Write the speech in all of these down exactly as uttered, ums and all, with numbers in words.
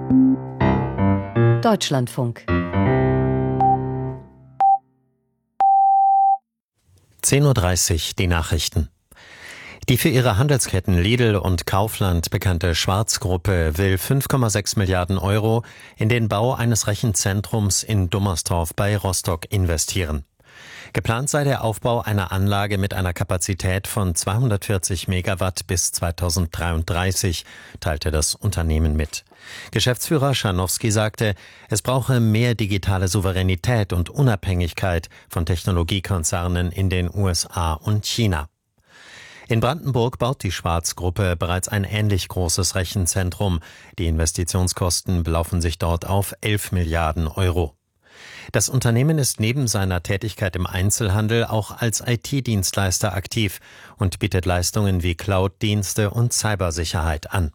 Deutschlandfunk. zehn Uhr dreißig, die Nachrichten. Die für ihre Handelsketten Lidl und Kaufland bekannte Schwarz-Gruppe will fünf Komma sechs Milliarden Euro in den Bau eines Rechenzentrums in Dummersdorf bei Rostock investieren. Geplant sei der Aufbau einer Anlage mit einer Kapazität von zweihundertvierzig Megawatt bis zweitausenddreiunddreißig, teilte das Unternehmen mit. Geschäftsführer Scharnowski sagte, es brauche mehr digitale Souveränität und Unabhängigkeit von Technologiekonzernen in den U S A und China. In Brandenburg baut die Schwarz-Gruppe bereits ein ähnlich großes Rechenzentrum. Die Investitionskosten belaufen sich dort auf elf Milliarden Euro. Das Unternehmen ist neben seiner Tätigkeit im Einzelhandel auch als I T-Dienstleister aktiv und bietet Leistungen wie Cloud-Dienste und Cybersicherheit an.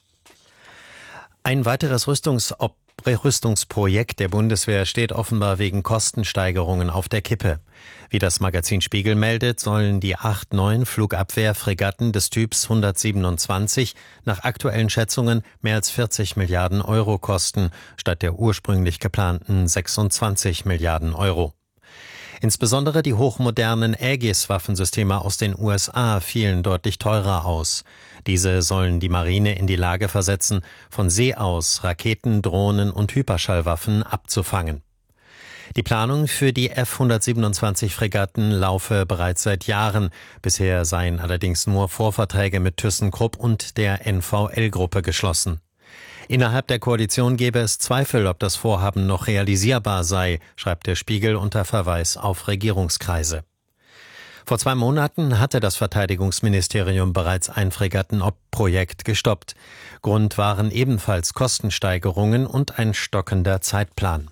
Ein weiteres Rüstungsop- Rüstungsprojekt der Bundeswehr steht offenbar wegen Kostensteigerungen auf der Kippe. Wie das Magazin Spiegel meldet, sollen die acht neuen Flugabwehrfregatten des Typs hundertsiebenundzwanzig nach aktuellen Schätzungen mehr als vierzig Milliarden Euro kosten, statt der ursprünglich geplanten sechsundzwanzig Milliarden Euro. Insbesondere die hochmodernen Aegis-Waffensysteme aus den U S A fielen deutlich teurer aus. Diese sollen die Marine in die Lage versetzen, von See aus Raketen, Drohnen und Hyperschallwaffen abzufangen. Die Planung für die F hundertsiebenundzwanzig Fregatten laufe bereits seit Jahren. Bisher seien allerdings nur Vorverträge mit ThyssenKrupp und der N V L-Gruppe geschlossen. Innerhalb der Koalition gebe es Zweifel, ob das Vorhaben noch realisierbar sei, schreibt der Spiegel unter Verweis auf Regierungskreise. Vor zwei Monaten hatte das Verteidigungsministerium bereits ein Fregattenprojekt gestoppt. Grund waren ebenfalls Kostensteigerungen und ein stockender Zeitplan.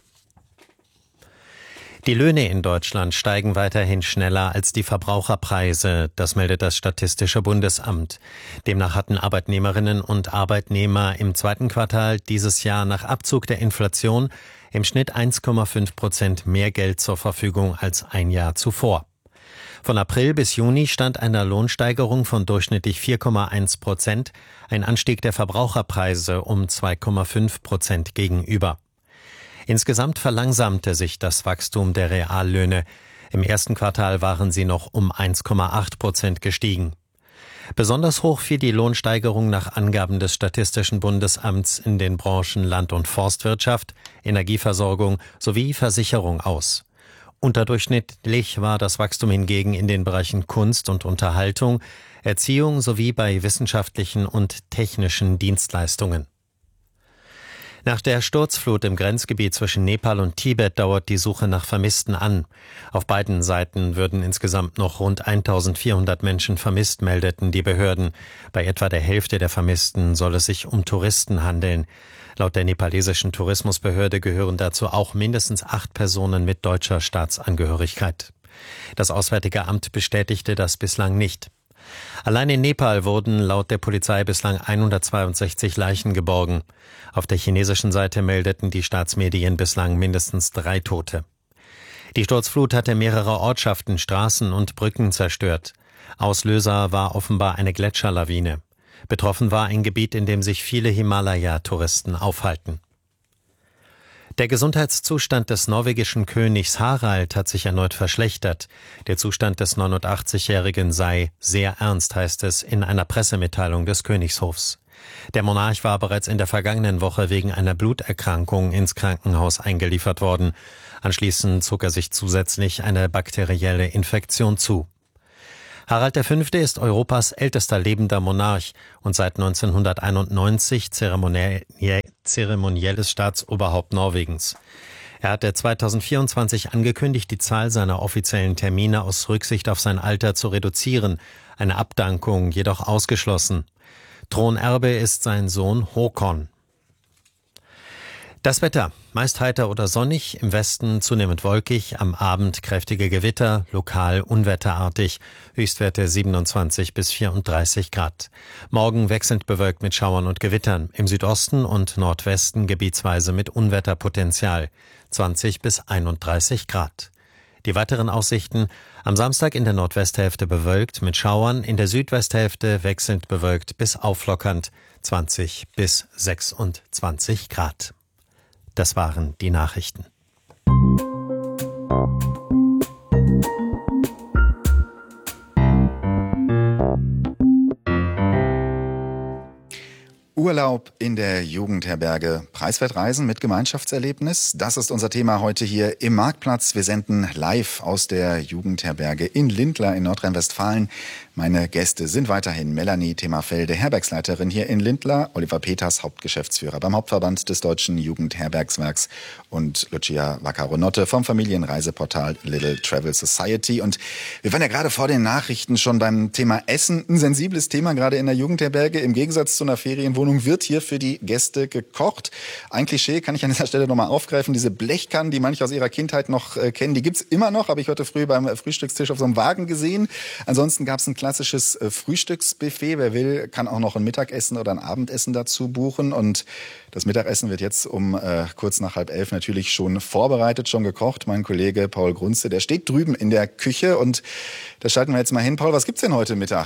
Die Löhne in Deutschland steigen weiterhin schneller als die Verbraucherpreise, das meldet das Statistische Bundesamt. Demnach hatten Arbeitnehmerinnen und Arbeitnehmer im zweiten Quartal dieses Jahr nach Abzug der Inflation im Schnitt eins Komma fünf Prozent mehr Geld zur Verfügung als ein Jahr zuvor. Von April bis Juni stand einer Lohnsteigerung von durchschnittlich vier Komma eins Prozent, ein Anstieg der Verbraucherpreise um zwei Komma fünf Prozent gegenüber. Insgesamt verlangsamte sich das Wachstum der Reallöhne. Im ersten Quartal waren sie noch um eins Komma acht Prozent gestiegen. Besonders hoch fiel die Lohnsteigerung nach Angaben des Statistischen Bundesamts in den Branchen Land- und Forstwirtschaft, Energieversorgung sowie Versicherung aus. Unterdurchschnittlich war das Wachstum hingegen in den Bereichen Kunst und Unterhaltung, Erziehung sowie bei wissenschaftlichen und technischen Dienstleistungen. Nach der Sturzflut im Grenzgebiet zwischen Nepal und Tibet dauert die Suche nach Vermissten an. Auf beiden Seiten würden insgesamt noch rund eintausendvierhundert Menschen vermisst, meldeten die Behörden. Bei etwa der Hälfte der Vermissten soll es sich um Touristen handeln. Laut der nepalesischen Tourismusbehörde gehören dazu auch mindestens acht Personen mit deutscher Staatsangehörigkeit. Das Auswärtige Amt bestätigte das bislang nicht. Allein in Nepal wurden laut der Polizei bislang hundertzweiundsechzig Leichen geborgen. Auf der chinesischen Seite meldeten die Staatsmedien bislang mindestens drei Tote. Die Sturzflut hatte mehrere Ortschaften, Straßen und Brücken zerstört. Auslöser war offenbar eine Gletscherlawine. Betroffen war ein Gebiet, in dem sich viele Himalaya-Touristen aufhalten. Der Gesundheitszustand des norwegischen Königs Harald hat sich erneut verschlechtert. Der Zustand des neunundachtzigjährigen sei sehr ernst, heißt es in einer Pressemitteilung des Königshofs. Der Monarch war bereits in der vergangenen Woche wegen einer Bluterkrankung ins Krankenhaus eingeliefert worden. Anschließend zog er sich zusätzlich eine bakterielle Infektion zu. Harald der Fünfte ist Europas ältester lebender Monarch und seit neunzehnhunderteinundneunzig zeremoniell, zeremonielles Staatsoberhaupt Norwegens. Er hatte zweitausendvierundzwanzig angekündigt, die Zahl seiner offiziellen Termine aus Rücksicht auf sein Alter zu reduzieren, eine Abdankung jedoch ausgeschlossen. Thronerbe ist sein Sohn Håkon. Das Wetter, meist heiter oder sonnig, im Westen zunehmend wolkig, am Abend kräftige Gewitter, lokal unwetterartig, Höchstwerte siebenundzwanzig bis vierunddreißig Grad. Morgen wechselnd bewölkt mit Schauern und Gewittern, im Südosten und Nordwesten gebietsweise mit Unwetterpotenzial, zwanzig bis einunddreißig Grad. Die weiteren Aussichten: am Samstag in der Nordwesthälfte bewölkt mit Schauern, in der Südwesthälfte wechselnd bewölkt bis auflockernd, zwanzig bis sechsundzwanzig Grad. Das waren die Nachrichten. Urlaub in der Jugendherberge, preiswert reisen mit Gemeinschaftserlebnis. Das ist unser Thema heute hier im Marktplatz. Wir senden live aus der Jugendherberge in Lindlar in Nordrhein-Westfalen. Meine Gäste sind weiterhin Melanie Themafelde, Herbergsleiterin hier in Lindlar, Oliver Peters, Hauptgeschäftsführer beim Hauptverband des Deutschen Jugendherbergswerks und Lucia Vaccaronotte vom Familienreiseportal Little Travel Society. Und wir waren ja gerade vor den Nachrichten schon beim Thema Essen. Ein sensibles Thema gerade in der Jugendherberge. Im Gegensatz zu einer Ferienwohnung wird hier für die Gäste gekocht. Ein Klischee kann ich an dieser Stelle nochmal aufgreifen. Diese Blechkannen, die manche aus ihrer Kindheit noch äh, kennen, die gibt's immer noch. Habe ich heute früh beim Frühstückstisch auf so einem Wagen gesehen. Ansonsten gab's ein klassisches äh, Frühstücksbuffet. Wer will, kann auch noch ein Mittagessen oder ein Abendessen dazu buchen. Und das Mittagessen wird jetzt um äh, kurz nach halb elf natürlich schon vorbereitet, schon gekocht. Mein Kollege Paul Grunze, der steht drüben in der Küche. Und da schalten wir jetzt mal hin. Paul, was gibt's denn heute Mittag?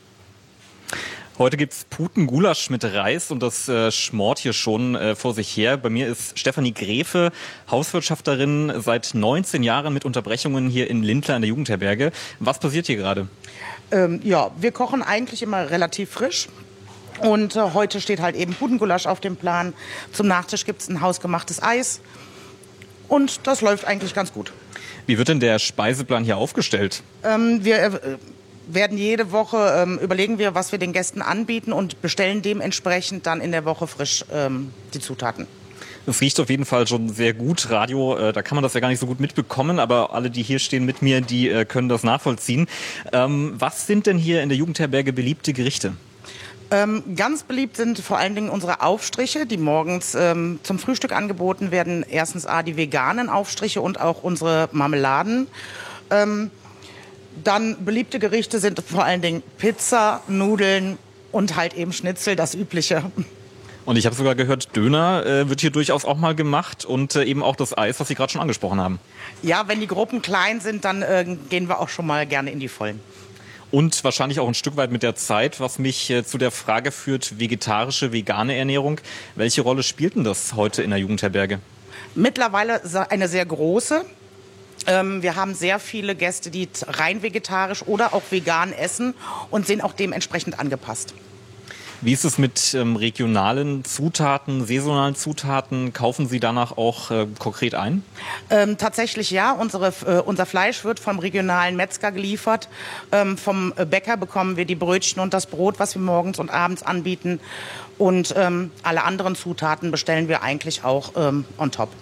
Heute gibt's Putengulasch mit Reis und das äh, schmort hier schon äh, vor sich her. Bei mir ist Stefanie Gräfe, Hauswirtschafterin, seit neunzehn Jahren mit Unterbrechungen hier in Lindlar in der Jugendherberge. Was passiert hier gerade? Ähm, ja, wir kochen eigentlich immer relativ frisch. Und äh, heute steht halt eben Putengulasch auf dem Plan. Zum Nachtisch gibt's ein hausgemachtes Eis. Und das läuft eigentlich ganz gut. Wie wird denn der Speiseplan hier aufgestellt? Ähm, wir äh, werden jede Woche, ähm, überlegen wir, was wir den Gästen anbieten und bestellen dementsprechend dann in der Woche frisch ähm, die Zutaten. Es riecht auf jeden Fall schon sehr gut. Radio, äh, da kann man das ja gar nicht so gut mitbekommen, aber alle, die hier stehen mit mir, die äh, können das nachvollziehen. Ähm, was sind denn hier in der Jugendherberge beliebte Gerichte? Ähm, ganz beliebt sind vor allen Dingen unsere Aufstriche, die morgens ähm, zum Frühstück angeboten werden. Erstens A, die veganen Aufstriche und auch unsere Marmeladen. Ähm, dann beliebte Gerichte sind vor allen Dingen Pizza, Nudeln und halt eben Schnitzel, das Übliche. Und ich habe sogar gehört, Döner äh, wird hier durchaus auch mal gemacht und äh, eben auch das Eis, was Sie gerade schon angesprochen haben. Ja, wenn die Gruppen klein sind, dann äh, gehen wir auch schon mal gerne in die Vollen. Und wahrscheinlich auch ein Stück weit mit der Zeit, was mich äh, zu der Frage führt, vegetarische, vegane Ernährung. Welche Rolle spielt denn das heute in der Jugendherberge? Mittlerweile eine sehr große. Ähm, wir haben sehr viele Gäste, die rein vegetarisch oder auch vegan essen und sind auch dementsprechend angepasst. Wie ist es mit ähm, regionalen Zutaten, saisonalen Zutaten? Kaufen Sie danach auch äh, konkret ein? Ähm, tatsächlich ja. Unsere, äh, unser Fleisch wird vom regionalen Metzger geliefert. Ähm, vom Bäcker bekommen wir die Brötchen und das Brot, was wir morgens und abends anbieten. Und ähm, alle anderen Zutaten bestellen wir eigentlich auch ähm, on top.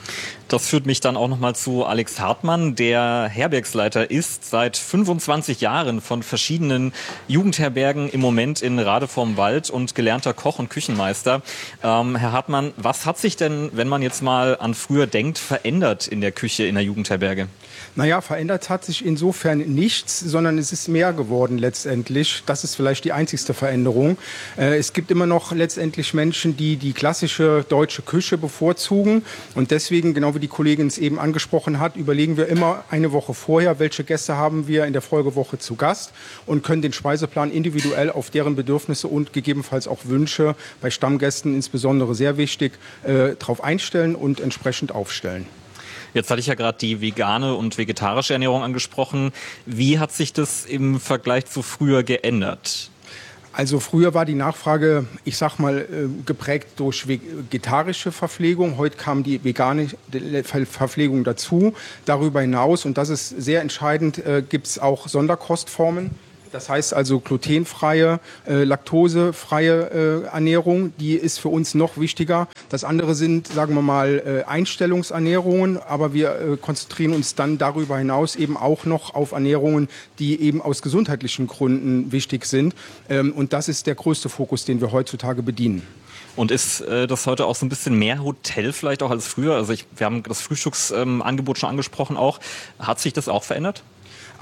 Das führt mich dann auch noch mal zu Alex Hartmann, der Herbergsleiter ist seit fünfundzwanzig Jahren von verschiedenen Jugendherbergen im Moment in Rade vorm Wald und gelernter Koch und Küchenmeister. Ähm, Herr Hartmann, was hat sich denn, wenn man jetzt mal an früher denkt, verändert in der Küche in der Jugendherberge? Naja, verändert hat sich insofern nichts, sondern es ist mehr geworden letztendlich. Das ist vielleicht die einzigste Veränderung. Äh, es gibt immer noch letztendlich Menschen, die die klassische deutsche Küche bevorzugen. Und deswegen, genau wie die Kollegin es eben angesprochen hat, überlegen wir immer eine Woche vorher, welche Gäste haben wir in der Folgewoche zu Gast und können den Speiseplan individuell auf deren Bedürfnisse und gegebenenfalls auch Wünsche, bei Stammgästen insbesondere sehr wichtig, äh, darauf einstellen und entsprechend aufstellen. Jetzt hatte ich ja gerade die vegane und vegetarische Ernährung angesprochen. Wie hat sich das im Vergleich zu früher geändert? Also früher war die Nachfrage, ich sag mal, geprägt durch vegetarische Verpflegung. Heute kam die vegane Verpflegung dazu. Darüber hinaus, und das ist sehr entscheidend, gibt es auch Sonderkostformen. Das heißt also glutenfreie, äh, laktosefreie äh, Ernährung, die ist für uns noch wichtiger. Das andere sind, sagen wir mal, äh, Einstellungsernährungen, aber wir äh, konzentrieren uns dann darüber hinaus eben auch noch auf Ernährungen, die eben aus gesundheitlichen Gründen wichtig sind. Ähm, und das ist der größte Fokus, den wir heutzutage bedienen. Und ist äh, das heute auch so ein bisschen mehr Hotel vielleicht auch als früher? Also ich, wir haben das Frühstücksangebot ähm, schon angesprochen auch. Hat sich das auch verändert?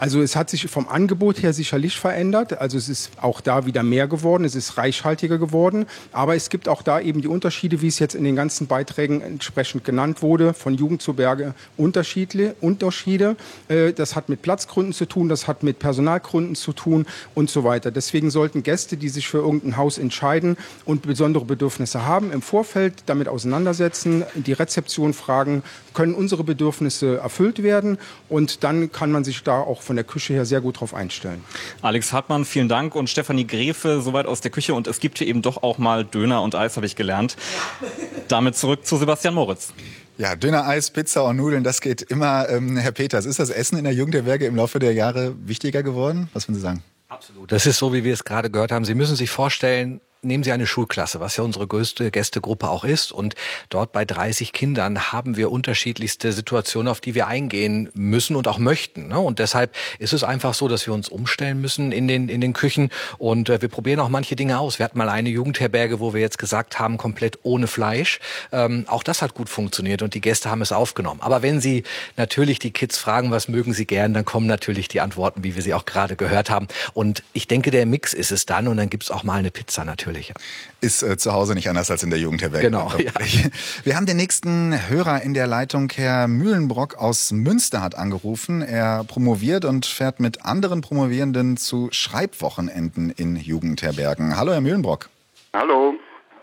Also es hat sich vom Angebot her sicherlich verändert. Also es ist auch da wieder mehr geworden, es ist reichhaltiger geworden. Aber es gibt auch da eben die Unterschiede, wie es jetzt in den ganzen Beiträgen entsprechend genannt wurde, von Jugendherberge Unterschiede. Unterschiede. Das hat mit Platzgründen zu tun, das hat mit Personalgründen zu tun und so weiter. Deswegen sollten Gäste, die sich für irgendein Haus entscheiden und besondere Bedürfnisse haben, im Vorfeld damit auseinandersetzen, die Rezeption fragen, können unsere Bedürfnisse erfüllt werden, und dann kann man sich da auch von der Küche her sehr gut drauf einstellen. Alex Hartmann, vielen Dank, und Stefanie Gräfe, soweit aus der Küche, und es gibt hier eben doch auch mal Döner und Eis, habe ich gelernt. Damit zurück zu Sebastian Moritz. Ja, Döner, Eis, Pizza und Nudeln, das geht immer. Ähm, Herr Peters, ist das Essen in der Jugendherberge im Laufe der Jahre wichtiger geworden? Was würden Sie sagen? Absolut. Das ist so, wie wir es gerade gehört haben. Sie müssen sich vorstellen, nehmen Sie eine Schulklasse, was ja unsere größte Gästegruppe auch ist. Und dort bei dreißig Kindern haben wir unterschiedlichste Situationen, auf die wir eingehen müssen und auch möchten. Und deshalb ist es einfach so, dass wir uns umstellen müssen in den, in den Küchen. Und wir probieren auch manche Dinge aus. Wir hatten mal eine Jugendherberge, wo wir jetzt gesagt haben, komplett ohne Fleisch. Ähm, auch das hat gut funktioniert und die Gäste haben es aufgenommen. Aber wenn Sie natürlich die Kids fragen, was mögen Sie gern, dann kommen natürlich die Antworten, wie wir sie auch gerade gehört haben. Und ich denke, der Mix ist es dann. Und dann gibt's auch mal eine Pizza natürlich. Ist äh, zu Hause nicht anders als in der Jugendherberge. Genau. Ja. Wir haben den nächsten Hörer in der Leitung. Herr Mühlenbrock aus Münster hat angerufen. Er promoviert und fährt mit anderen Promovierenden zu Schreibwochenenden in Jugendherbergen. Hallo, Herr Mühlenbrock. Hallo.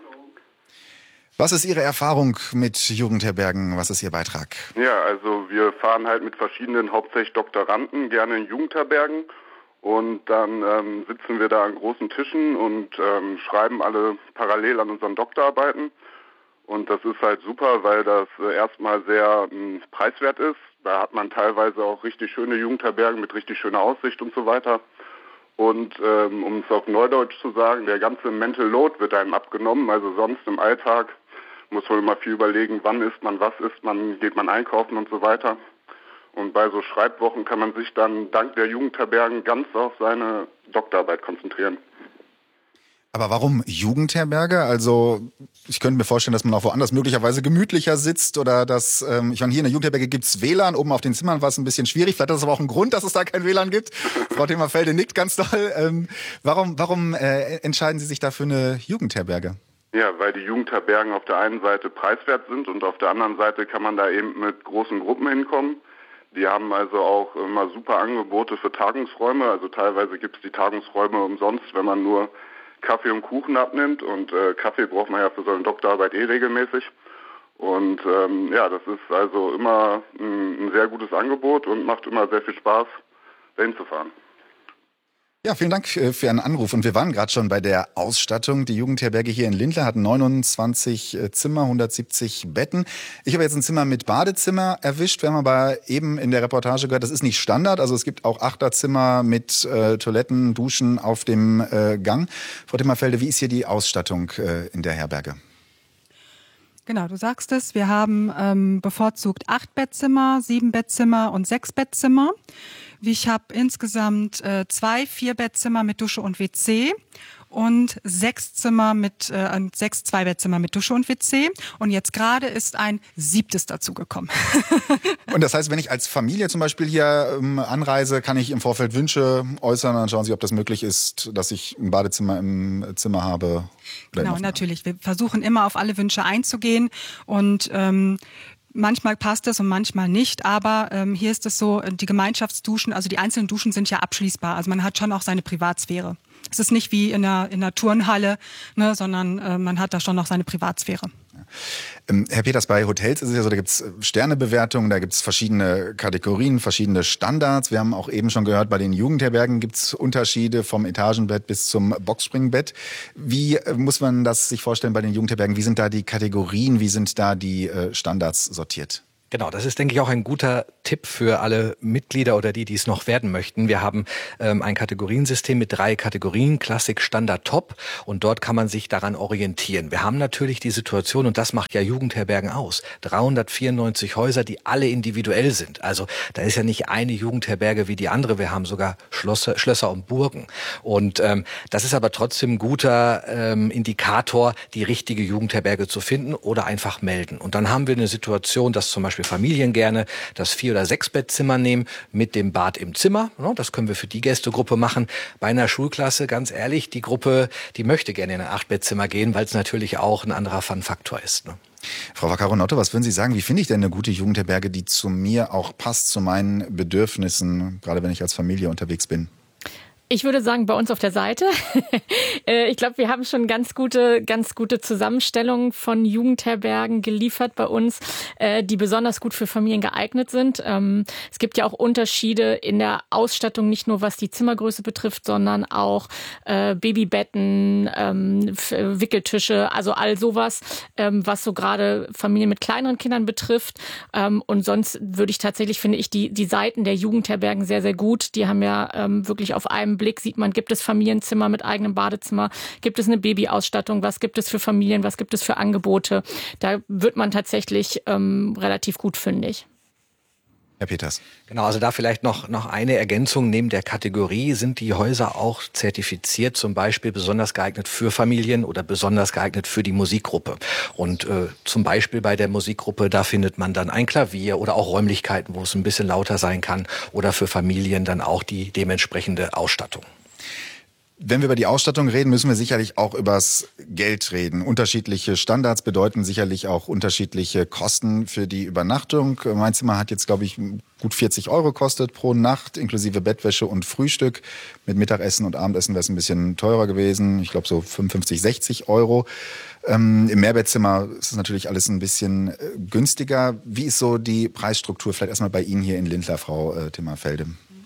Was ist Ihre Erfahrung mit Jugendherbergen? Was ist Ihr Beitrag? Ja, also wir fahren halt mit verschiedenen, hauptsächlich Doktoranden, gerne in Jugendherbergen. Und dann ähm, sitzen wir da an großen Tischen und ähm, schreiben alle parallel an unseren Doktorarbeiten. Und das ist halt super, weil das äh, erstmal sehr ähm, preiswert ist. Da hat man teilweise auch richtig schöne Jugendherbergen mit richtig schöner Aussicht und so weiter. Und ähm, um es auf Neudeutsch zu sagen, der ganze Mental Load wird einem abgenommen. Also sonst im Alltag muss man immer viel überlegen, wann isst man, was isst man, geht man einkaufen und so weiter. Und bei so Schreibwochen kann man sich dann dank der Jugendherbergen ganz auf seine Doktorarbeit konzentrieren. Aber warum Jugendherberge? Also ich könnte mir vorstellen, dass man auch woanders möglicherweise gemütlicher sitzt oder dass, ähm, ich meine, hier in der Jugendherberge gibt's W L A N, oben auf den Zimmern war es ein bisschen schwierig. Vielleicht ist das aber auch ein Grund, dass es da kein W L A N gibt. Frau Themafelde nickt ganz doll. Ähm, warum warum äh, entscheiden Sie sich da für eine Jugendherberge? Ja, weil die Jugendherbergen auf der einen Seite preiswert sind und auf der anderen Seite kann man da eben mit großen Gruppen hinkommen. Die haben also auch immer super Angebote für Tagungsräume. Also teilweise gibt es die Tagungsräume umsonst, wenn man nur Kaffee und Kuchen abnimmt. Und äh, Kaffee braucht man ja für so eine Doktorarbeit eh regelmäßig. Und ähm, ja, das ist also immer ein, ein sehr gutes Angebot und macht immer sehr viel Spaß, dahin zu fahren. Ja, vielen Dank für Ihren Anruf. Und wir waren gerade schon bei der Ausstattung. Die Jugendherberge hier in Lindlar hat neunundzwanzig Zimmer, hundertsiebzig Betten. Ich habe jetzt ein Zimmer mit Badezimmer erwischt. Wir haben aber eben in der Reportage gehört, das ist nicht Standard. Also es gibt auch Achterzimmer mit äh, Toiletten, Duschen auf dem äh, Gang. Frau Themafelde, wie ist hier die Ausstattung äh, in der Herberge? Genau, du sagst es. Wir haben ähm, bevorzugt acht Bettzimmer, sieben Bettzimmer und sechs Bettzimmer. Ich habe insgesamt äh, zwei Vier-Bettzimmer mit Dusche und W C und sechs Zimmer mit äh, sechs Zwei-Bettzimmer mit Dusche und W C. Und jetzt gerade ist ein siebtes dazugekommen. Und das heißt, wenn ich als Familie zum Beispiel hier ähm, anreise, kann ich im Vorfeld Wünsche äußern, dann schauen Sie, ob das möglich ist, dass ich ein Badezimmer im Zimmer habe. Genau, natürlich. Wir versuchen immer auf alle Wünsche einzugehen und ähm, manchmal passt es und manchmal nicht, aber ähm, hier ist es so, die Gemeinschaftsduschen, also die einzelnen Duschen sind ja abschließbar. Also man hat schon auch seine Privatsphäre. Es ist nicht wie in einer, in einer Turnhalle, ne, sondern äh, man hat da schon noch seine Privatsphäre. Ja. Ähm, Herr Peters, bei Hotels ist es ja so, da gibt es Sternebewertungen, da gibt es verschiedene Kategorien, verschiedene Standards. Wir haben auch eben schon gehört, bei den Jugendherbergen gibt es Unterschiede vom Etagenbett bis zum Boxspringbett. Wie äh, muss man das sich vorstellen bei den Jugendherbergen? Wie sind da die Kategorien, wie sind da die äh, Standards sortiert? Genau, das ist, denke ich, auch ein guter Tipp für alle Mitglieder oder die, die es noch werden möchten. Wir haben ähm, ein Kategoriensystem mit drei Kategorien, Klassik, Standard, Top. Und dort kann man sich daran orientieren. Wir haben natürlich die Situation, und das macht ja Jugendherbergen aus, dreihundertvierundneunzig Häuser, die alle individuell sind. Also da ist ja nicht eine Jugendherberge wie die andere. Wir haben sogar Schlösser, Schlösser und Burgen. Und ähm, das ist aber trotzdem ein guter ähm, Indikator, die richtige Jugendherberge zu finden oder einfach melden. Und dann haben wir eine Situation, dass zum Beispiel Beispiel Familien gerne das Vier- oder Sechs-Bettzimmer nehmen mit dem Bad im Zimmer. Das können wir für die Gästegruppe machen. Bei einer Schulklasse, ganz ehrlich, die Gruppe, die möchte gerne in ein Acht-Bettzimmer gehen, weil es natürlich auch ein anderer Fun-Faktor ist. Ne? Frau Vaccaronotto, was würden Sie sagen, wie finde ich denn eine gute Jugendherberge, die zu mir auch passt, zu meinen Bedürfnissen, gerade wenn ich als Familie unterwegs bin? Ich würde sagen, bei uns auf der Seite. Ich glaube, wir haben schon ganz gute, ganz gute Zusammenstellungen von Jugendherbergen geliefert bei uns, die besonders gut für Familien geeignet sind. Es gibt ja auch Unterschiede in der Ausstattung, nicht nur was die Zimmergröße betrifft, sondern auch Babybetten, Wickeltische, also all sowas, was so gerade Familien mit kleineren Kindern betrifft. Und sonst würde ich tatsächlich, finde ich, die, die Seiten der Jugendherbergen sehr, sehr gut. Die haben ja wirklich auf einem Blick sieht man, gibt es Familienzimmer mit eigenem Badezimmer, gibt es eine Babyausstattung, was gibt es für Familien, was gibt es für Angebote. Da wird man tatsächlich ähm, relativ gut fündig. Herr Peters. Genau, also da vielleicht noch, noch eine Ergänzung. Neben der Kategorie sind die Häuser auch zertifiziert, zum Beispiel besonders geeignet für Familien oder besonders geeignet für die Musikgruppe. Und äh, zum Beispiel bei der Musikgruppe, da findet man dann ein Klavier oder auch Räumlichkeiten, wo es ein bisschen lauter sein kann, oder für Familien dann auch die dementsprechende Ausstattung. Wenn wir über die Ausstattung reden, müssen wir sicherlich auch übers Geld reden. Unterschiedliche Standards bedeuten sicherlich auch unterschiedliche Kosten für die Übernachtung. Mein Zimmer hat jetzt, glaube ich, gut vierzig Euro kostet pro Nacht, inklusive Bettwäsche und Frühstück. Mit Mittagessen und Abendessen wäre es ein bisschen teurer gewesen. Ich glaube so fünfundfünfzig, sechzig Euro. Ähm, Im Mehrbettzimmer ist es natürlich alles ein bisschen äh, günstiger. Wie ist so die Preisstruktur? Vielleicht erstmal bei Ihnen hier in Lindlar, Frau äh, Timmerfelde.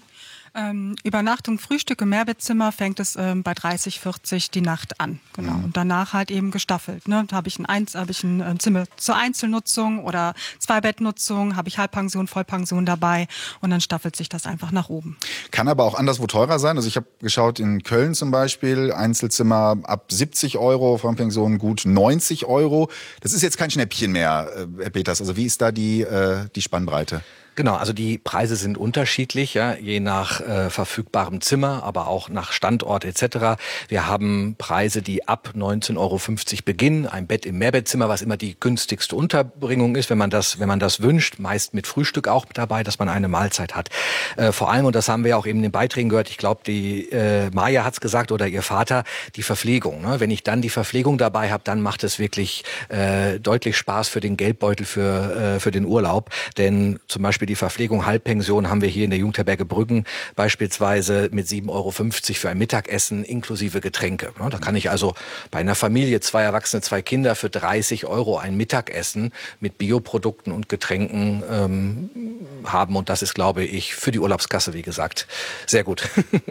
Ähm, Übernachtung, Frühstück im Mehrbettzimmer fängt es ähm, bei dreißig, vierzig die Nacht an. Genau. Mhm. Und danach halt eben gestaffelt. Ne? Da habe ich ein, Einz- hab ich ein äh, Zimmer zur Einzelnutzung oder Zweibettnutzung, habe ich Halbpension, Vollpension dabei und dann staffelt sich das einfach nach oben. Kann aber auch anderswo teurer sein. Also ich habe geschaut, in Köln zum Beispiel, Einzelzimmer ab siebzig Euro, Vollpension gut neunzig Euro. Das ist jetzt kein Schnäppchen mehr, Herr Peters. Also wie ist da die, äh, die Spannbreite? Genau, also die Preise sind unterschiedlich, ja, je nach äh, verfügbarem Zimmer, aber auch nach Standort et cetera. Wir haben Preise, die ab neunzehn Euro fünfzig beginnen, ein Bett im Mehrbettzimmer, was immer die günstigste Unterbringung ist, wenn man das, wenn man das wünscht, meist mit Frühstück auch mit dabei, dass man eine Mahlzeit hat. Äh, vor allem, und das haben wir ja auch eben in den Beiträgen gehört, ich glaube, die äh, Maja hat's gesagt oder ihr Vater, die Verpflegung. Ne? Wenn ich dann die Verpflegung dabei habe, dann macht es wirklich äh, deutlich Spaß für den Geldbeutel, für äh, für den Urlaub, denn zum Beispiel die Verpflegung Halbpension haben wir hier in der Jugendherberge Brüggen beispielsweise mit sieben Euro fünfzig für ein Mittagessen inklusive Getränke. Da kann ich also bei einer Familie, zwei Erwachsene, zwei Kinder für dreißig Euro ein Mittagessen mit Bioprodukten und Getränken ähm, haben. Und das ist, glaube ich, für die Urlaubskasse, wie gesagt, sehr gut.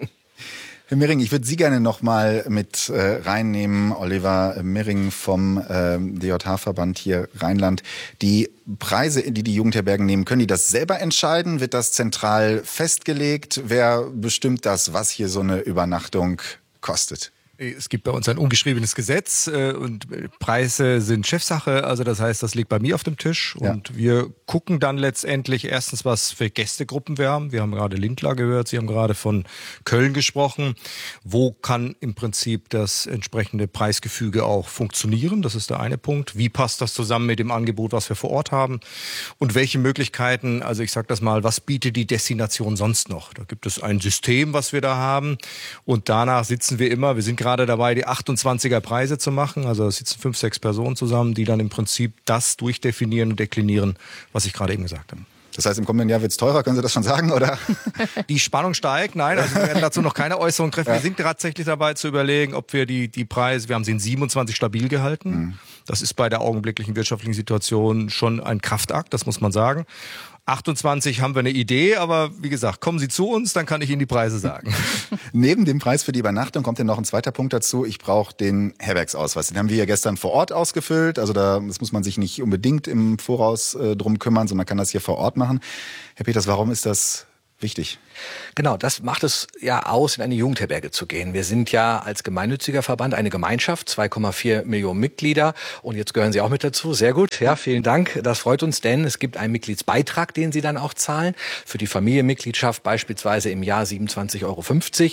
Herr Mering, ich würde Sie gerne noch mal mit äh, reinnehmen, Oliver Mering vom äh, D J H-Verband hier Rheinland. Die Preise, die die Jugendherbergen nehmen, können die das selber entscheiden? Wird das zentral festgelegt? Wer bestimmt das, was hier so eine Übernachtung kostet? Es gibt bei uns ein ungeschriebenes Gesetz äh, und Preise sind Chefsache, also das heißt, das liegt bei mir auf dem Tisch und ja. Wir gucken dann letztendlich erstens, was für Gästegruppen wir haben. Wir haben gerade Lindlar gehört, Sie haben gerade von Köln gesprochen. Wo kann im Prinzip das entsprechende Preisgefüge auch funktionieren? Das ist der eine Punkt. Wie passt das zusammen mit dem Angebot, was wir vor Ort haben? Und welche Möglichkeiten, also ich sage das mal, was bietet die Destination sonst noch? Da gibt es ein System, was wir da haben und danach sitzen wir immer, wir sind gerade dabei, die achtundzwanziger Preise zu machen. Also da sitzen fünf, sechs Personen zusammen, die dann im Prinzip das durchdefinieren und deklinieren, was ich gerade eben gesagt habe. Das heißt, im kommenden Jahr wird es teurer, können Sie das schon sagen, oder? Die Spannung steigt, nein, also wir werden dazu noch keine Äußerung treffen. Ja. Wir sind tatsächlich dabei zu überlegen, ob wir die, die Preise, wir haben sie in siebenundzwanzig stabil gehalten. Mhm. Das ist bei der augenblicklichen wirtschaftlichen Situation schon ein Kraftakt, das muss man sagen. achtundzwanzig haben wir eine Idee, aber wie gesagt, kommen Sie zu uns, dann kann ich Ihnen die Preise sagen. Neben dem Preis für die Übernachtung kommt ja noch ein zweiter Punkt dazu. Ich brauche den Herbergsausweis. Den haben wir ja gestern vor Ort ausgefüllt. Also da das muss man sich nicht unbedingt im Voraus äh, drum kümmern, sondern man kann das hier vor Ort machen. Herr Peters, warum ist das wichtig? Genau, das macht es ja aus, in eine Jugendherberge zu gehen. Wir sind ja als gemeinnütziger Verband eine Gemeinschaft, zwei Komma vier Millionen Mitglieder und jetzt gehören Sie auch mit dazu. Sehr gut, ja, vielen Dank. Das freut uns, denn es gibt einen Mitgliedsbeitrag, den Sie dann auch zahlen. Für die Familienmitgliedschaft beispielsweise im Jahr siebenundzwanzig Euro fünfzig.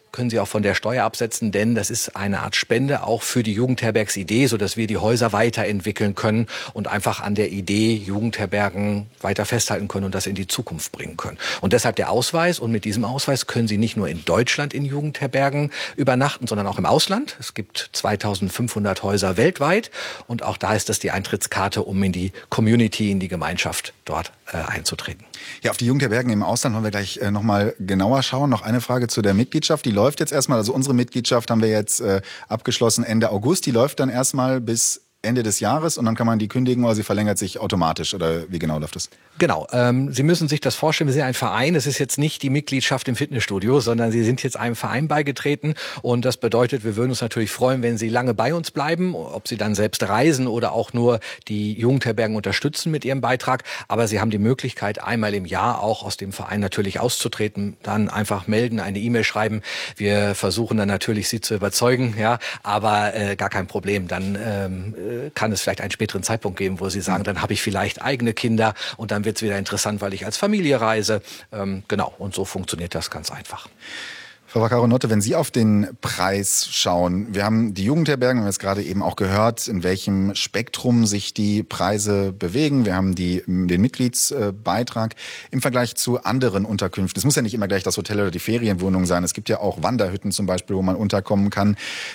können Sie auch von der Steuer absetzen, denn das ist eine Art Spende auch für die Jugendherbergsidee, sodass wir die Häuser weiterentwickeln können und einfach an der Idee Jugendherbergen weiter festhalten können und das in die Zukunft bringen können. Und deshalb der Ausweis, und mit diesem Ausweis können Sie nicht nur in Deutschland in Jugendherbergen übernachten, sondern auch im Ausland. Es gibt zweitausendfünfhundert Häuser weltweit und auch da ist das die Eintrittskarte, um in die Community, in die Gemeinschaft dort äh, einzutreten. Ja, auf die Jugendherbergen im Ausland wollen wir gleich äh, nochmal genauer schauen. Noch eine Frage zu der Mitgliedschaft. Die läuft jetzt erstmal, also unsere Mitgliedschaft haben wir jetzt äh, abgeschlossen Ende August. Die läuft dann erstmal bis Ende des Jahres und dann kann man die kündigen oder sie verlängert sich automatisch oder wie genau läuft das? Genau, ähm, Sie müssen sich das vorstellen, wir sind ein Verein, es ist jetzt nicht die Mitgliedschaft im Fitnessstudio, sondern Sie sind jetzt einem Verein beigetreten und das bedeutet, wir würden uns natürlich freuen, wenn Sie lange bei uns bleiben, ob Sie dann selbst reisen oder auch nur die Jugendherbergen unterstützen mit Ihrem Beitrag, aber Sie haben die Möglichkeit, einmal im Jahr auch aus dem Verein natürlich auszutreten, dann einfach melden, eine E-Mail schreiben, wir versuchen dann natürlich Sie zu überzeugen, ja, aber äh, gar kein Problem, dann ähm, kann es vielleicht einen späteren Zeitpunkt geben, wo Sie sagen, dann habe ich vielleicht eigene Kinder und dann wird es wieder interessant, weil ich als Familie reise. Ähm, genau, und so funktioniert das ganz einfach. Frau Vaccaro-Notte, wenn Sie auf den Preis schauen, wir haben die Jugendherbergen, wir haben jetzt gerade eben auch gehört, in welchem Spektrum sich die Preise bewegen. Wir haben die, den Mitgliedsbeitrag im Vergleich zu anderen Unterkünften. Es muss ja nicht immer gleich das Hotel oder die Ferienwohnung sein. Es gibt ja auch Wanderhütten zum Beispiel, wo man unterkommen kann.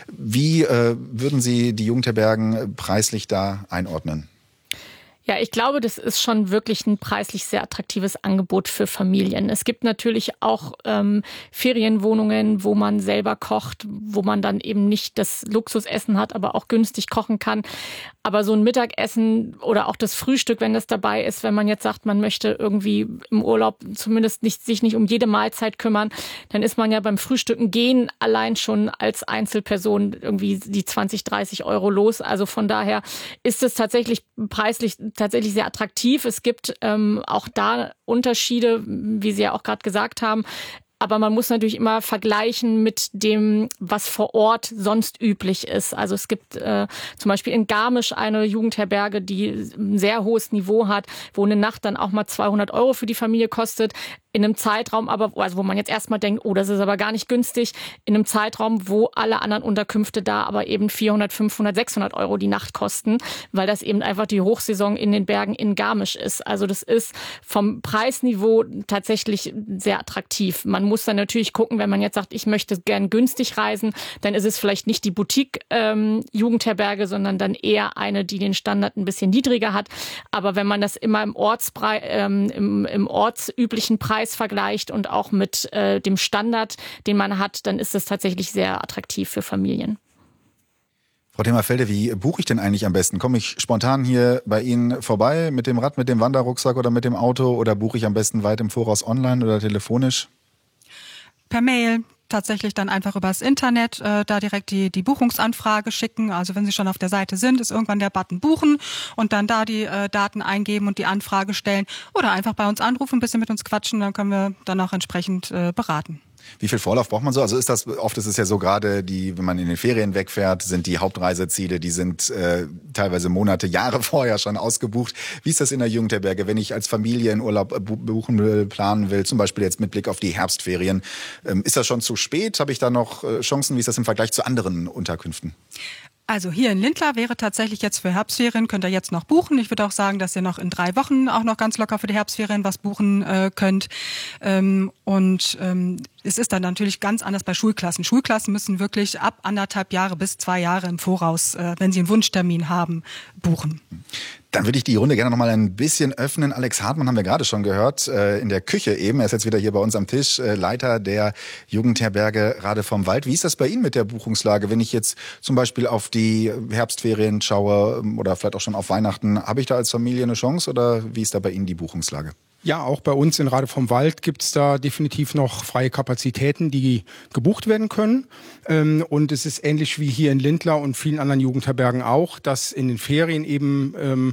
Wie äh, würden Sie die Jugendherbergen preislich da einordnen? Ja, ich glaube, das ist schon wirklich ein preislich sehr attraktives Angebot für Familien. Es gibt natürlich auch ähm, Ferienwohnungen, wo man selber kocht, wo man dann eben nicht das Luxusessen hat, aber auch günstig kochen kann. Aber so ein Mittagessen oder auch das Frühstück, wenn das dabei ist, wenn man jetzt sagt, man möchte irgendwie im Urlaub zumindest nicht, sich nicht um jede Mahlzeit kümmern, dann ist man ja beim Frühstücken gehen allein schon als Einzelperson irgendwie die zwanzig, dreißig Euro los. Also von daher ist es tatsächlich preislich tatsächlich sehr attraktiv. Es gibt ähm, auch da Unterschiede, wie Sie ja auch gerade gesagt haben. Aber man muss natürlich immer vergleichen mit dem, was vor Ort sonst üblich ist. Also es gibt äh, zum Beispiel in Garmisch eine Jugendherberge, die ein sehr hohes Niveau hat, wo eine Nacht dann auch mal zweihundert Euro für die Familie kostet. In einem Zeitraum aber, also wo man jetzt erstmal denkt, oh, das ist aber gar nicht günstig, in einem Zeitraum, wo alle anderen Unterkünfte da aber eben vierhundert, fünfhundert, sechshundert Euro die Nacht kosten, weil das eben einfach die Hochsaison in den Bergen in Garmisch ist. Also das ist vom Preisniveau tatsächlich sehr attraktiv. Man muss dann natürlich gucken, wenn man jetzt sagt, ich möchte gern günstig reisen, dann ist es vielleicht nicht die Boutique-Jugendherberge, ähm, sondern dann eher eine, die den Standard ein bisschen niedriger hat. Aber wenn man das immer im, Ortspreis, ähm, im, im ortsüblichen Preis vergleicht und auch mit äh, dem Standard, den man hat, dann ist es tatsächlich sehr attraktiv für Familien. Frau Thema-Felde, wie buche ich denn eigentlich am besten? Komme ich spontan hier bei Ihnen vorbei mit dem Rad, mit dem Wanderrucksack oder mit dem Auto oder buche ich am besten weit im Voraus online oder telefonisch? Per Mail. Tatsächlich dann einfach übers Internet äh, da direkt die, die Buchungsanfrage schicken. Also wenn Sie schon auf der Seite sind, ist irgendwann der Button buchen und dann da die äh, Daten eingeben und die Anfrage stellen oder einfach bei uns anrufen, ein bisschen mit uns quatschen, dann können wir dann auch entsprechend äh, beraten. Wie viel Vorlauf braucht man so? Also ist das, oft ist es ja so gerade, die, wenn man in den Ferien wegfährt, sind die Hauptreiseziele, die sind äh, teilweise Monate, Jahre vorher schon ausgebucht. Wie ist das in der Jugendherberge, wenn ich als Familie in Urlaub buchen will, planen will, zum Beispiel jetzt mit Blick auf die Herbstferien? Ähm, ist das schon zu spät? Habe ich da noch äh, Chancen? Wie ist das im Vergleich zu anderen Unterkünften? Also hier in Lindlar wäre tatsächlich jetzt für Herbstferien, könnt ihr jetzt noch buchen. Ich würde auch sagen, dass ihr noch in drei Wochen auch noch ganz locker für die Herbstferien was buchen äh, könnt. Ähm, und ähm, es ist dann natürlich ganz anders bei Schulklassen. Schulklassen müssen wirklich ab anderthalb Jahre bis zwei Jahre im Voraus, äh, wenn sie einen Wunschtermin haben, buchen. Dann würde ich die Runde gerne noch mal ein bisschen öffnen. Alex Hartmann haben wir gerade schon gehört, äh, in der Küche eben. Er ist jetzt wieder hier bei uns am Tisch, äh, Leiter der Jugendherberge Rade vom Wald. Wie ist das bei Ihnen mit der Buchungslage? Wenn ich jetzt zum Beispiel auf die Herbstferien schaue oder vielleicht auch schon auf Weihnachten, habe ich da als Familie eine Chance oder wie ist da bei Ihnen die Buchungslage? Ja, auch bei uns in Rade vom Wald gibt's da definitiv noch freie Kapazitäten, die gebucht werden können. Und es ist ähnlich wie hier in Lindlar und vielen anderen Jugendherbergen auch, dass in den Ferien eben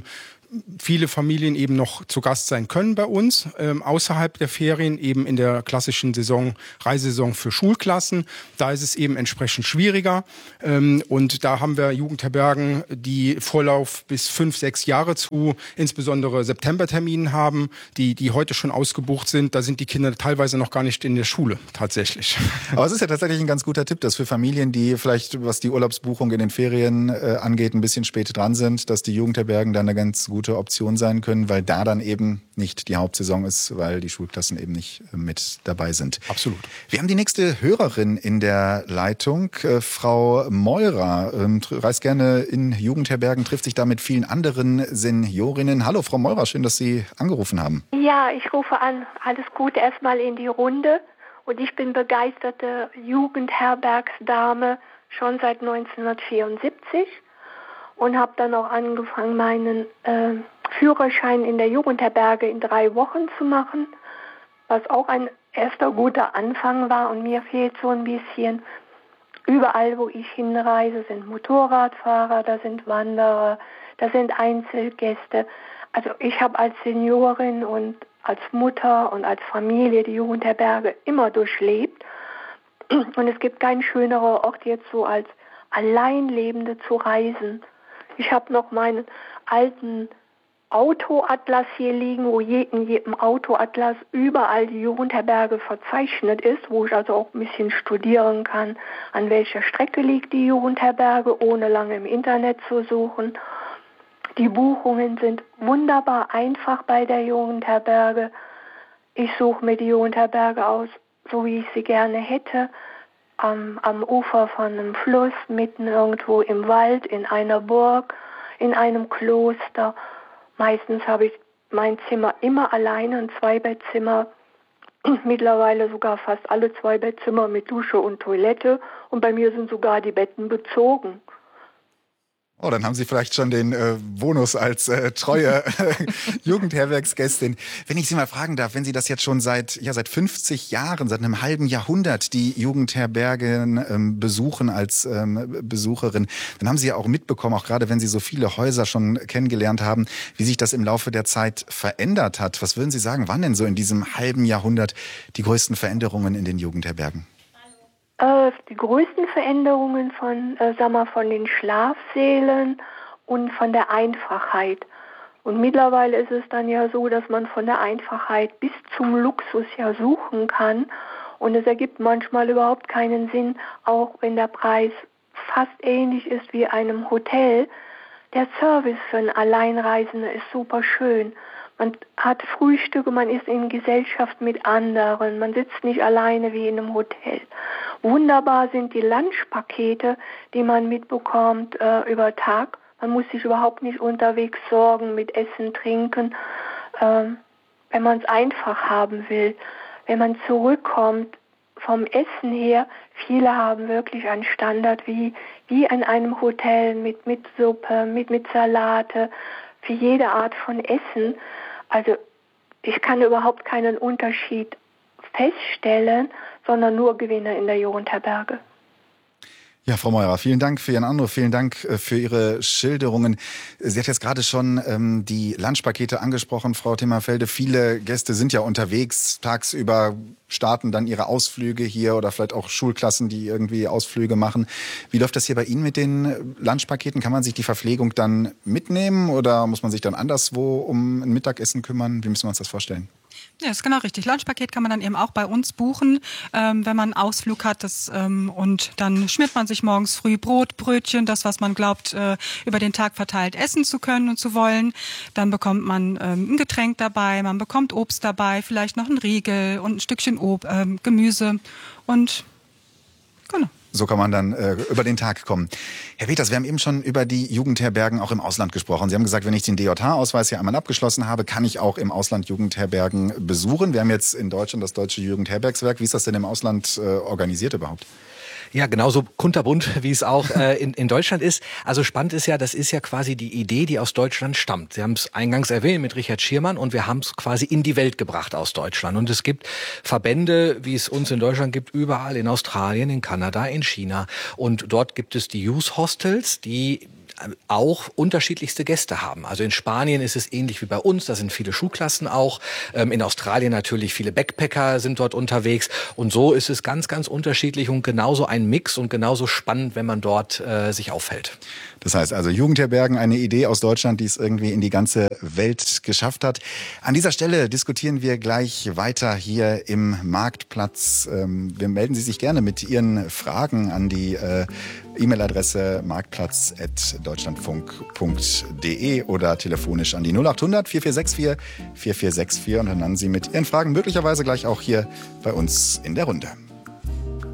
viele Familien eben noch zu Gast sein können bei uns, ähm, außerhalb der Ferien, eben in der klassischen Saison, Reisesaison für Schulklassen. Da ist es eben entsprechend schwieriger. Ähm, und da haben wir Jugendherbergen, die Vorlauf bis fünf, sechs Jahre zu, insbesondere Septemberterminen haben, die, die heute schon ausgebucht sind. Da sind die Kinder teilweise noch gar nicht in der Schule, tatsächlich. Aber es ist ja tatsächlich ein ganz guter Tipp, dass für Familien, die vielleicht, was die Urlaubsbuchung in den Ferien äh, angeht, ein bisschen spät dran sind, dass die Jugendherbergen dann eine ganz gute Option sein können, weil da dann eben nicht die Hauptsaison ist, weil die Schulklassen eben nicht äh, mit dabei sind. Absolut. Wir haben die nächste Hörerin in der Leitung, äh, Frau Meurer, ähm, reist gerne in Jugendherbergen, trifft sich da mit vielen anderen Seniorinnen. Hallo Frau Meurer, schön, dass Sie angerufen haben. Ja, ich rufe an. Alles Gute erstmal in die Runde. Und ich bin begeisterte Jugendherbergsdame schon seit neunzehnhundertvierundsiebzig und habe dann auch angefangen, meinen äh, Führerschein in der Jugendherberge in drei Wochen zu machen, was auch ein erster guter Anfang war. Und mir fehlt so ein bisschen, überall wo ich hinreise, sind Motorradfahrer, da sind Wanderer, da sind Einzelgäste. Also ich habe als Seniorin und als Mutter und als Familie die Jugendherberge immer durchlebt. Und es gibt keinen schöneren Ort jetzt so als Alleinlebende zu reisen. Ich habe noch meinen alten Autoatlas hier liegen, wo je, in jedem Autoatlas überall die Jugendherberge verzeichnet ist, wo ich also auch ein bisschen studieren kann, an welcher Strecke liegt die Jugendherberge, ohne lange im Internet zu suchen. Die Buchungen sind wunderbar einfach bei der Jugendherberge. Ich suche mir die Jugendherberge aus, so wie ich sie gerne hätte, am, am Ufer von einem Fluss, mitten irgendwo im Wald, in einer Burg, in einem Kloster. Meistens habe ich mein Zimmer immer alleine, ein Zweibettzimmer, mittlerweile sogar fast alle Zweibettzimmer mit Dusche und Toilette. Und bei mir sind sogar die Betten bezogen. Oh, dann haben Sie vielleicht schon den äh, Bonus als äh, treue Jugendherbergsgästin. Wenn ich Sie mal fragen darf, wenn Sie das jetzt schon seit ja seit fünfzig Jahren, seit einem halben Jahrhundert die Jugendherbergen ähm, besuchen als ähm, Besucherin, dann haben Sie ja auch mitbekommen, auch gerade wenn Sie so viele Häuser schon kennengelernt haben, wie sich das im Laufe der Zeit verändert hat. Was würden Sie sagen, wann denn so in diesem halben Jahrhundert die größten Veränderungen in den Jugendherbergen? Die größten Veränderungen von, äh, sag mal, von den Schlafsälen und von der Einfachheit. Und mittlerweile ist es dann ja so, dass man von der Einfachheit bis zum Luxus ja suchen kann. Und es ergibt manchmal überhaupt keinen Sinn, auch wenn der Preis fast ähnlich ist wie einem Hotel. Der Service für einen Alleinreisenden ist super schön. Man hat Frühstücke, man ist in Gesellschaft mit anderen, man sitzt nicht alleine wie in einem Hotel. Wunderbar sind die Lunchpakete, die man mitbekommt äh, über Tag. Man muss sich überhaupt nicht unterwegs sorgen mit Essen, Trinken, äh, wenn man es einfach haben will. Wenn man zurückkommt vom Essen her, viele haben wirklich einen Standard wie, wie in einem Hotel mit, mit Suppe, mit, mit Salate, für jede Art von Essen. Also ich kann überhaupt keinen Unterschied feststellen, sondern nur Gewinne in der Jugendherberge. Ja, Frau Meurer, vielen Dank für Ihren Anruf, vielen Dank für Ihre Schilderungen. Sie hat jetzt gerade schon ähm, die Lunchpakete angesprochen, Frau Timmerfelde. Viele Gäste sind ja unterwegs, tagsüber starten dann ihre Ausflüge hier oder vielleicht auch Schulklassen, die irgendwie Ausflüge machen. Wie läuft das hier bei Ihnen mit den Lunchpaketen? Kann man sich die Verpflegung dann mitnehmen oder muss man sich dann anderswo um ein Mittagessen kümmern? Wie müssen wir uns das vorstellen? Ja, ist genau richtig. Lunchpaket kann man dann eben auch bei uns buchen, ähm, wenn man einen Ausflug hat. Das, ähm, und dann schmiert man sich morgens früh Brot, Brötchen, das, was man glaubt, äh, über den Tag verteilt essen zu können und zu wollen. Dann bekommt man ähm, ein Getränk dabei, man bekommt Obst dabei, vielleicht noch ein Riegel und ein Stückchen Ob ähm, Gemüse und genau. So kann man dann äh, über den Tag kommen. Herr Peters, wir haben eben schon über die Jugendherbergen auch im Ausland gesprochen. Sie haben gesagt, wenn ich den D J H-Ausweis hier einmal abgeschlossen habe, kann ich auch im Ausland Jugendherbergen besuchen. Wir haben jetzt in Deutschland das Deutsche Jugendherbergswerk. Wie ist das denn im Ausland äh, organisiert überhaupt? Ja, genauso kunterbunt, wie es auch äh, in, in Deutschland ist. Also spannend ist ja, das ist ja quasi die Idee, die aus Deutschland stammt. Sie haben es eingangs erwähnt mit Richard Schirmann und wir haben es quasi in die Welt gebracht aus Deutschland. Und es gibt Verbände, wie es uns in Deutschland gibt, überall in Australien, in Kanada, in China. Und dort gibt es die Youth Hostels, die auch unterschiedlichste Gäste haben. Also in Spanien ist es ähnlich wie bei uns, da sind viele Schulklassen auch. Ähm, in Australien natürlich viele Backpacker sind dort unterwegs. Und so ist es ganz, ganz unterschiedlich und genauso ein Mix und genauso spannend, wenn man dort äh, sich aufhält. Das heißt also Jugendherbergen, eine Idee aus Deutschland, die es irgendwie in die ganze Welt geschafft hat. An dieser Stelle diskutieren wir gleich weiter hier im Marktplatz. Wir melden Sie sich gerne mit Ihren Fragen an die äh, E-Mail-Adresse marktplatz at deutschlandfunk punkt de oder telefonisch an die null acht hundert vier vier sechs vier vier vier sechs vier und dann landen Sie mit Ihren Fragen möglicherweise gleich auch hier bei uns in der Runde.